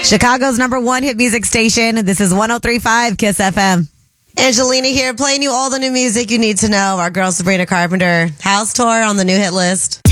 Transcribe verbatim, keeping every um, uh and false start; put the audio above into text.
Chicago's number one hit music station. This is one oh three point five Kiss F M. Angelina here, playing you all the new music you need to know. Our girl Sabrina Carpenter house tour on the new hit list.